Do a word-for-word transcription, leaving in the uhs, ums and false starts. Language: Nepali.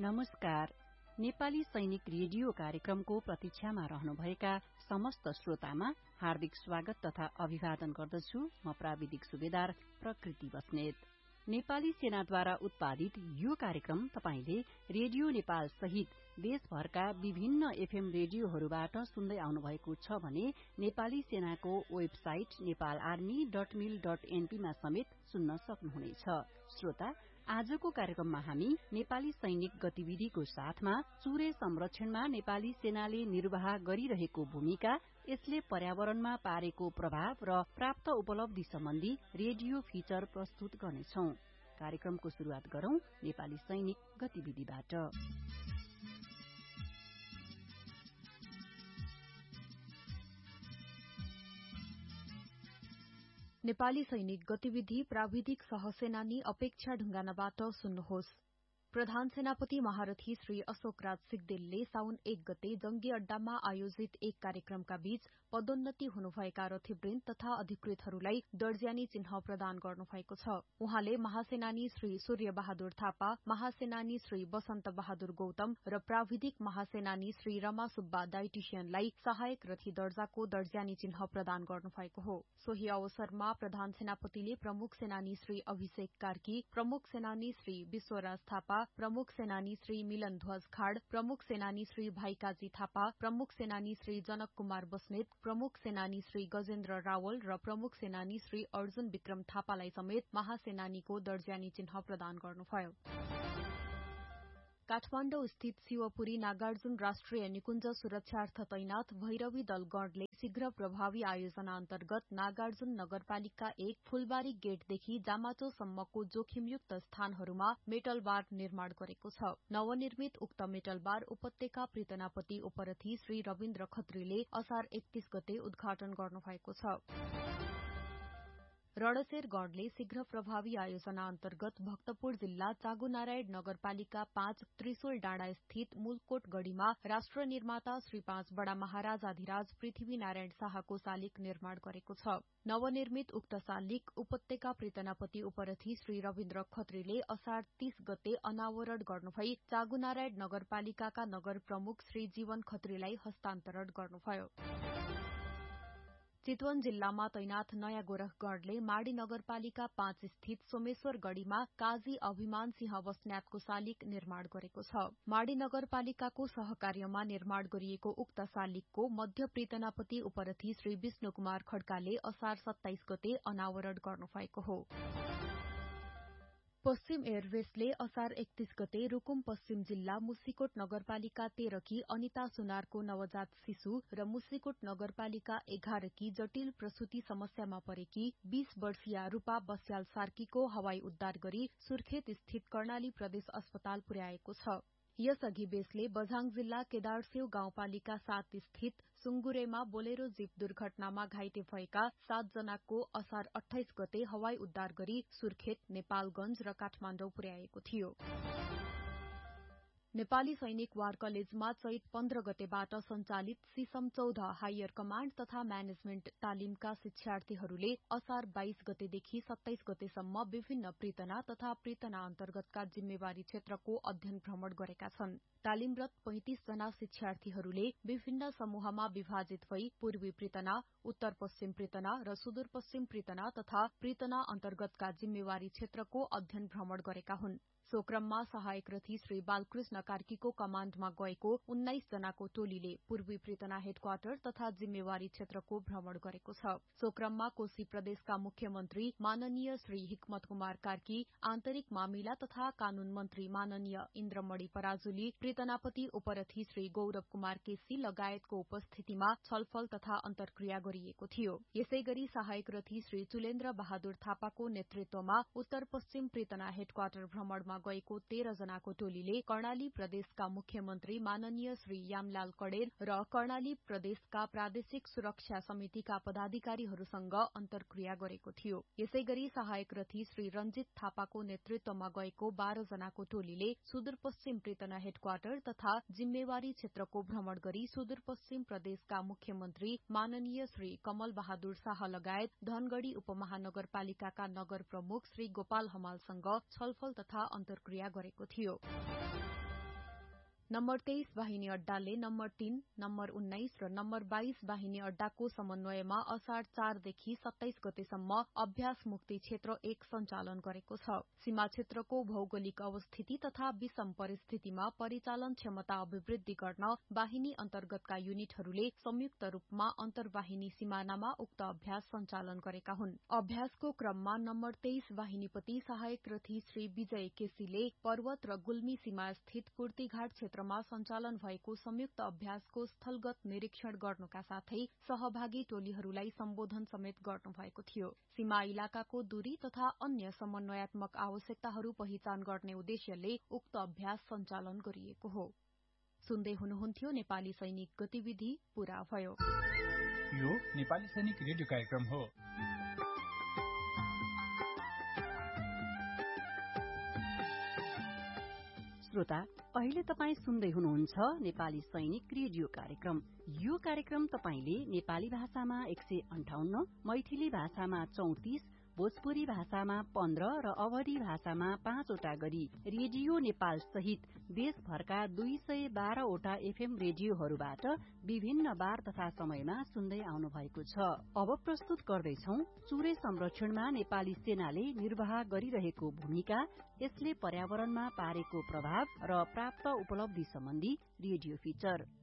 नमस्कार। नेपाली सैनिक रेडियो कार्यक्रमको प्रतीक्षामा रहनुभएका समस्त श्रोतामा हार्दिक स्वागत तथा अभिवादन गर्दछु। म प्राविधिक सुबेदार प्रकृति बस्नेत। नेपाली सेनाद्वारा उत्पादित यो कार्यक्रम तपाईले रेडियो नेपाल सहित देशभरका विभिन्न एफएम रेडियोहरूबाट सुन्दै आउनुभएको छ भने नेपाली सेनाको वेबसाइट नेपाल आर्मी डट मिल डट एनपी मा समेत सुन्न सक्नुहुनेछ। श्रोता, आजको कार्यक्रममा हामी नेपाली सैनिक गतिविधिको साथमा चुरे संरक्षणमा नेपाली सेनाले निर्वाह गरिरहेको भूमिका, यसले पर्यावरणमा पारेको प्रभाव र प्राप्त उपलब्धि सम्बन्धी रेडियो फिचर प्रस्तुत गर्नेछौं। कार्यक्रमको शुरूआत गरौं नेपाली सैनिक गतिविधिबाट। नेपाली सैनिक गतिविधि प्राविधिक सहसेनानी अपेक्षा ढुंगानाबाट सुन्नुहोस्। प्रधान सेनापति महारथी श्री अशोक राज सिग्देलले साउन एक गते जंगी अड्डामा आयोजित एक कार्यक्रमका बीच पदोन्नति हुनुभएका रथीवृन्द तथा अधिकृतहरूलाई दर्जानी चिन्ह प्रदान गर्नुभएको छ। उहाँले महासेनानी श्री सूर्य बहादुर थापा, महासेनानी श्री वसन्त बहादुर गौतम र प्राविधिक महासेनानी श्री रमा सुब्बा डाइटिशियनलाई सहायक रथी दर्जाको दर्जानी चिन्ह प्रदान गर्नुभएको हो। सोही अवसरमा प्रधान सेनापतिले प्रमुख सेनानी श्री अभिषेक कार्की, प्रमुख सेनानी श्री विश्वराज थापा, प्रमुख सेनानी श्री मिलन ध्वज खाड़, प्रमुख सेनानी श्री भाइकाजी थापा, प्रमुख सेनानी श्री जनक कुमार बस्नेत, प्रमुख सेनानी श्री गजेन्द्र रावल र प्रमुख सेनानी श्री अर्जुन विक्रम थापालाई समेत महासेनानीको दर्जानी चिन्ह प्रदान गर्नुभयो। काठमाण्डौ स्थित शिवपुरी नागार्जुन राष्ट्रिय निकुञ्ज सुरक्षार्थ तैनात भैरवी दल गणले शीघ्र प्रभावी आयोजना अन्तर्गत नागार्जुन नगरपालिका एक फूलबारी गेटदेखि जामाचोसम्मको जोखिमयुक्त स्थानहरूमा मेटल बार निर्माण गरेको छ। नवनिर्मित उक्त मेटल बार उपत्यका प्रीतनापति उपरथी श्री रविन्द्र खत्रीले असार एकतीस गते उद्घाटन गर्नुभएको छ। रणशेर गणले शीघ्र प्रभावी आयोजना अन्तर्गत भक्तपुर जिल्ला चागुनारायण नगरपालिका पाँच त्रिशूल डाँडा स्थित मूलकोट गढ़ीमा राष्ट्र निर्माता श्री पाँच बडा महाराजाधिराज पृथ्वीनारायण शाहको शालिग निर्माण गरेको छ। नवनिर्मित उक्त शालिग उपत्यका प्रीतनापति उपरथी श्री रविन्द्र खत्रीले असार तीस गते अनावरण गर्नुभई चागुनारायण नगरपालिकाका नगर प्रमुख श्री जीवन खत्रीलाई हस्तान्तरण गर्नुभयो। चितवन जिल्लामा तैनाथ नयाँ गोरखगढ़ले माडी नगरपालिका पाँच स्थित सोमेश्वर गढ़ीमा काजी अभिमान सिंह बस्न्यातको शालिग निर्माण गरेको छ। माडी नगरपालिकाको सहकार्यमा निर्माण गरिएको उक्त शालिगको मध्य प्रीतनापति उपरथी श्री विष्णु कुमार खड्काले असार सत्ताइस गते अनावरण गर्नुभएको हो। पश्चिम एयरवेजले असार एकतीस गते रूकुम पश्चिम जिल्ला मुसिकोट नगरपालिका तेह्रकी अनिता सुनारको नवजात शिशु र मुसिकोट नगरपालिका एघारकी जटिल प्रसूति समस्यामा परेकी बीस वर्षीय रूपा बस्याल सार्कीको हवाई उद्धार गरी सुर्खेत स्थित कर्णाली प्रदेश अस्पताल पुर्याएको छ। यसअघि बेसले बझाङ जिल्ला केदारसेउ गाउँपालिका सात स्थित सुंगुरेमा बोलेरो जीप दुर्घटनामा घाइते भएका सात जनाको असार अठाइस गते हवाई उद्धार गरी सुर्खेत, नेपालगंज र काठमाण्डौ पुर्याएको थियो। नेपाली सैनिक वार कलेजमा चैत पन्ध्र गतेबाट सञ्चालित सिसम चौध हायर कमाण्ड तथा म्यानेजमेन्ट तालिमका शिक्षार्थीहरूले असार बाइस गतेदेखि सत्ताइस गतेसम्म विभिन्न प्रीतना तथा प्रीतना अन्तर्गतका जिम्मेवारी क्षेत्रको अध्ययन भ्रमण गरेका छन्। तालिमरत पैंतिस जना शिक्षार्थीहरूले विभिन्न समूहमा विभाजित भई पूर्वी प्रीतना, उत्तर पश्चिम प्रीतना र सुदूरपश्चिम प्रीतना तथा प्रीतना अन्तर्गतका जिम्मेवारी क्षेत्रको अध्ययन भ्रमण गरेका हुन्। सो क्रममा सहायक रथी श्री बालकृष्ण कार्कीको कमाण्डमा गएको उन्नाइस जनाको टोलीले पूर्वी प्रीतना हेडक्वार्टर तथा जिम्मेवारी क्षेत्रको भ्रमण गरेको छ। सो क्रममा कोशी प्रदेशका मुख्यमन्त्री माननीय श्री हिक्मत कुमार कार्की, आन्तरिक मामिला तथा कानून मन्त्री माननीय इन्द्रमणि पराजुली, प्रीतनापति उपरथी श्री गौरव कुमार केसी लगायतको उपस्थितिमा छलफल तथा अन्तर्क्रिया गरिएको थियो। यसै गरी सहायक रथी श्री चुलेन्द्र बहादुर थापाको नेतृत्वमा उत्तर पश्चिम प्रीतना हेडक्वार्टर भ्रमणमा गएको तेह्र जनाको टोलीले कर्णाली प्रदेशका मुख्यमन्त्री माननीय श्री यामलाल कडेल र कर्णाली प्रदेशका प्रादेशिक सुरक्षा समितिका पदाधिकारीहरूसँग अन्तर्क्रिया गरेको थियो। यसै गरी सहायक रथी श्री रञ्जित थापाको नेतृत्वमा गएको बाह्र जनाको टोलीले सुदूरपश्चिम प्रीतना हेडक्वार्टर तथा जिम्मेवारी क्षेत्रको भ्रमण गरी सुदूरपश्चिम प्रदेशका मुख्यमन्त्री माननीय श्री कमल बहादुर शाह लगायत धनगढ़ी उपमहानगरपालिकाका नगर प्रमुख श्री गोपाल हमालसँग छलफल तथा अन्तर्क्रिया गरेको थियो। नम्बर तेइस वाहिनी अड्डाले नम्बर तीन, नम्बर उन्नाइस र नम्बर बाइस वाहिनी अड्डाको समन्वयमा असाढ़ चारदेखि सत्ताइस गतेसम्म अभ्यास मुक्ति क्षेत्र एक सञ्चालन गरेको छ। सीमा क्षेत्रको भौगोलिक अवस्थिति तथा विषम परिस्थितिमा परिचालन क्षमता अभिवृद्धि गर्न वाहिनी अन्तर्गतका युनिटहरूले संयुक्त रूपमा अन्तर्वाहिनी सिमानामा उक्त अभ्यास सञ्चालन गरेका हुन्। अभ्यासको क्रममा नम्बर तेइस वाहिनीपति सहायक रथी श्री विजय केसीले पर्वत र गुल्मी सीमा स्थित कुर्तीघाट क्षेत्रमा सञ्चालन भएको संयुक्त अभ्यासको स्थलगत निरीक्षण गर्नुका साथै सहभागी टोलीहरूलाई सम्बोधन समेत गर्नुभएको थियो। सीमा इलाकाको दूरी तथा अन्य समन्वयात्मक आवश्यकताहरू पहिचान गर्ने उद्देश्यले उक्त अभ्यास सञ्चालन गरिएको हो। सुन्दै हुनुहुन्थ्यो नेपाली सैनिक गतिविधि पूरा भयो। यो नेपाली सैनिक रेडियो कार्यक्रम हो। श्रोता, अहिले तपाई सुन्दै हुनुहुन्छ नेपाली सैनिक रेडियो कार्यक्रम। यो कार्यक्रम तपाईले नेपाली भाषामा एक सय अन्ठाउन्न, मैथिली भाषामा चौतिस, भोजपुरी भाषामा पन्ध्र र अवधी भाषामा पाँचवटा गरी रेडियो नेपाल सहित देशभरका दुई सय बाह्रवटा एफएम रेडियोहरूबाट विभिन्न बार तथा समयमा सुन्दै आउनु भएको छ। अब प्रस्तुत गर्दैछौ चुरे संरक्षणमा नेपाली सेनाले निर्वाह गरिरहेको भूमिका, यसले पर्यावरणमा पारेको प्रभाव र प्राप्त उपलब्धि सम्बन्धी रेडियो फिचर।